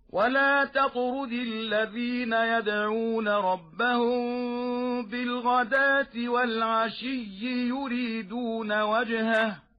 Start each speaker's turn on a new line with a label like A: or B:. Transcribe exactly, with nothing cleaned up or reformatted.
A: ولا تطرد الذين يدعون ربهم بالغداة والعشي يريدون وجهه